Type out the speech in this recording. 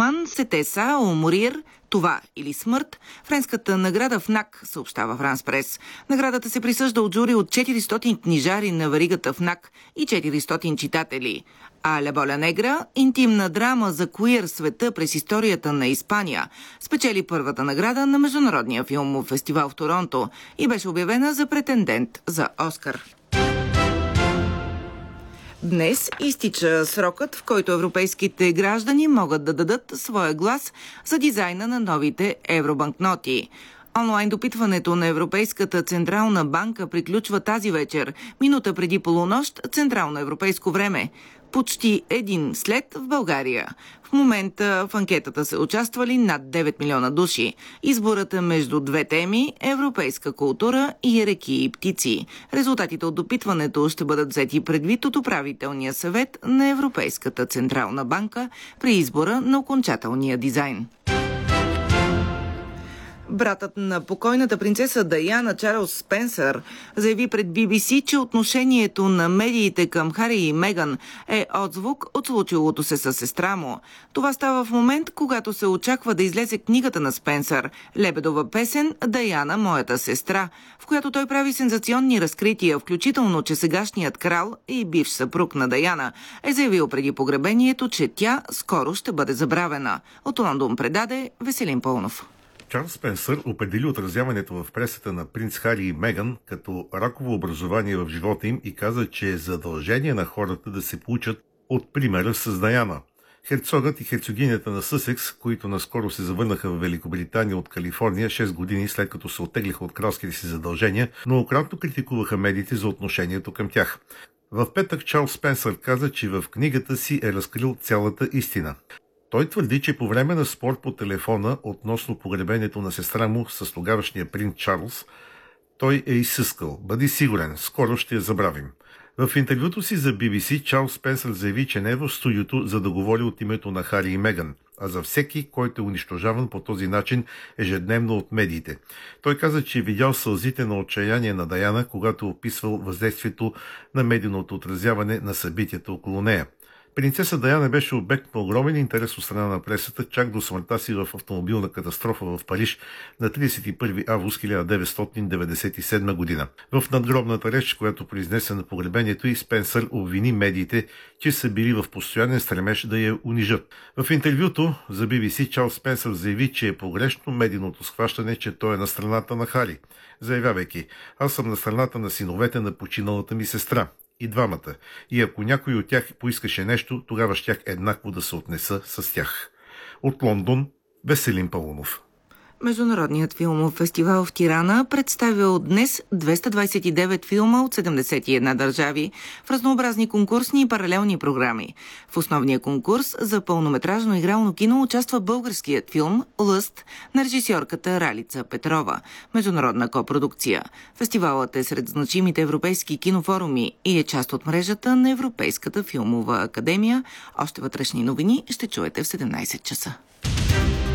роман Сетеса, Уморир, това или смърт, френската награда ФНАК, съобщава Франс Прес. Наградата се присъжда от жури от 400 книжари на веригата ФНАК и 400 читатели. А Ля Боля Негра, интимна драма за куир света през историята на Испания, спечели първата награда на Международния филмов фестивал в Торонто и беше обявена за претендент за Оскар. Днес изтича срокът, в който европейските граждани могат да дадат своя глас за дизайна на новите евробанкноти. Онлайн допитването на Европейската централна банка приключва тази вечер, минута преди полунощ, централно европейско време. Почти един след в България. В момента в анкетата са участвали над 9 милиона души. Изборът е между две теми – европейска култура и реки и птици. Резултатите от допитването ще бъдат взети предвид от управителния съвет на Европейската централна банка при избора на окончателния дизайн. Братът на покойната принцеса Даяна, Чарлз Спенсър, заяви пред BBC, че отношението на медиите към Хари и Меган е отзвук от случилото се със сестра му. Това става в момент, когато се очаква да излезе книгата на Спенсър «Лебедова песен Даяна, моята сестра», в която той прави сензационни разкрития, включително, че сегашният крал и бивш съпруг на Даяна е заявил преди погребението, че тя скоро ще бъде забравена. От Лондон предаде Веселин Пълнов. Чарлз Спенсър определи отразяването в пресата на принц Хари и Меган като раково образование в живота им и каза, че е задължение на хората да се получат от примера с Даяна. Херцогът и херцогинята на Съсекс, които наскоро се завърнаха в Великобритания от Калифорния 6 години след като се оттеглиха от кралските си задължения, многократно критикуваха медиите за отношението към тях. В петък Чарлз Спенсър каза, че в книгата си е разкрил цялата истина. Той твърди, че по време на спор по телефона относно погребението на сестра му с тогавашния принц Чарлз, той е изсъскал: "Бъди сигурен, скоро ще я забравим." В интервюто си за BBC Чарлз Спенсър заяви, че не е в студиото, за да говори от името на Хари и Меган, а за всеки, който е унищожаван по този начин ежедневно от медиите. Той каза, че е видял сълзите на отчаяние на Даяна, когато описвал въздействието на медийното отразяване на събитията около нея. Принцеса Даяна беше обект на огромен интерес от страна на пресата, чак до смъртта си в автомобилна катастрофа в Париж на 31 август 1997 година. В надгробната реч, която произнесе на погребението и, Спенсър обвини медиите, че са били в постоянен стремеж да я унижат. В интервюто за BBC Чарлз Спенсър заяви, че е погрешно медийното схващане, че той е на страната на Хари, заявявайки: "Аз съм на страната на синовете на починалата ми сестра. И двамата. И ако някой от тях поискаше нещо, тогава щях еднакво да се отнеса с тях." От Лондон, Веселин Пълнов. Международният филмов фестивал в Тирана представил днес 229 филма от 71 държави в разнообразни конкурсни и паралелни програми. В основния конкурс за пълнометражно игрално кино участва българският филм "Лъст" на режисьорката Ралица Петрова, международна копродукция. Фестивалът е сред значимите европейски кинофоруми и е част от мрежата на Европейската филмова академия. Още вътрешни новини ще чуете в 17 часа.